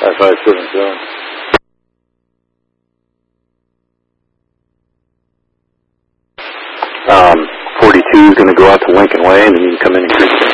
5577. 42 is going to go out to Lincoln Way, and then you can come in and greet